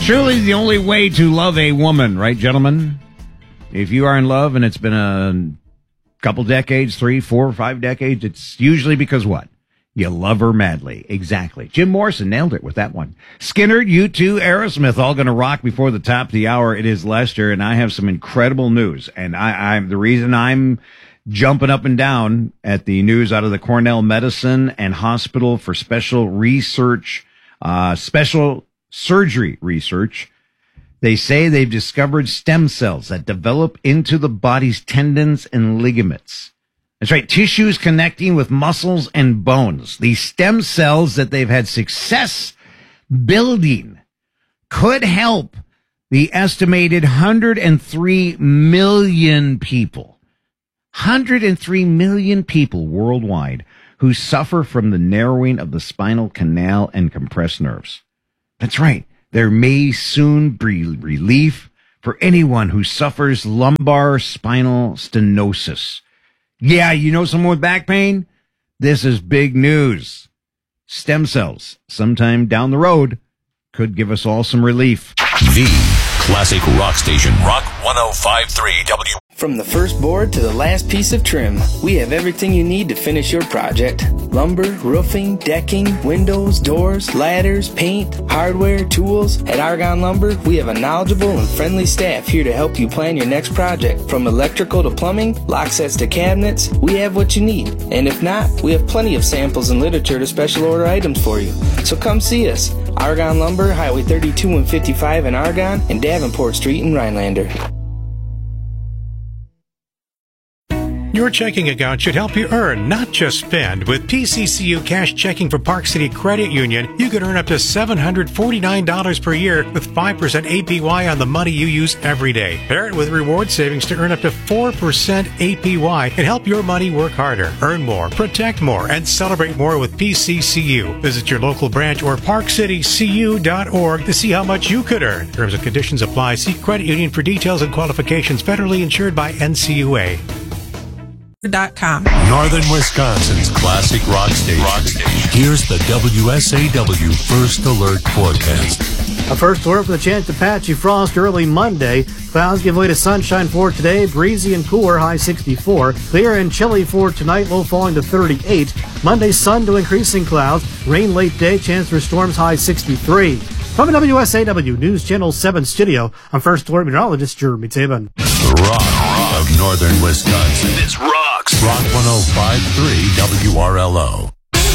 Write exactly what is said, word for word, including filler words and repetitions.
truly the only way to love a woman, right, gentlemen? If you are in love and it's been a couple decades, three, four, five decades, it's usually because what? You love her madly. Exactly. Jim Morrison nailed it with that one. Skinner, U two, Aerosmith, all going to rock before the top of the hour. It is Lester, and I have some incredible news. And I, I'm the reason I'm jumping up and down at the news out of the Cornell Medicine and Hospital for Special Research, uh, Special Surgery Research. They say they've discovered stem cells that develop into the body's tendons and ligaments. That's right, tissues connecting with muscles and bones. These stem cells that they've had success building could help the estimated one hundred three million people, one hundred three million people worldwide who suffer from the narrowing of the spinal canal and compressed nerves. That's right. There may soon be relief for anyone who suffers lumbar spinal stenosis. Yeah, you know someone with back pain? This is big news. Stem cells, sometime down the road, could give us all some relief. The classic rock station, Rock one oh five point three W. From the first board to the last piece of trim, we have everything you need to finish your project. Lumber, roofing, decking, windows, doors, ladders, paint, hardware, tools. At Argonne Lumber, we have a knowledgeable and friendly staff here to help you plan your next project. From electrical to plumbing, lock sets to cabinets, we have what you need. And if not, we have plenty of samples and literature to special order items for you. So come see us. Argonne Lumber, Highway thirty-two and fifty-five in Argonne, and Davenport Street in Rhinelander. Your checking account should help you earn, not just spend. With P C C U Cash Checking for Park City Credit Union, you could earn up to seven hundred forty-nine dollars per year with five percent A P Y on the money you use every day. Pair it with reward savings to earn up to four percent A P Y and help your money work harder. Earn more, protect more, and celebrate more with P C C U. Visit your local branch or park city c u dot org to see how much you could earn. Terms and conditions apply. See credit union for details and qualifications. Federally insured by N C U A. Dot com. Northern Wisconsin's classic rock station. Rock station. Here's the W S A W First Alert forecast. A first alert with a chance to patchy frost early Monday. Clouds give way to sunshine for today. Breezy and cooler, high sixty-four. Clear and chilly for tonight, low falling to thirty-eight. Monday, sun to increasing clouds. Rain late day, chance for storms, high sixty-three. From the W S A W News Channel seven studio, I'm First Alert meteorologist Jeremy Tabin. The rock of Northern Wisconsin. This rocks. Rock one oh five point three W R L O.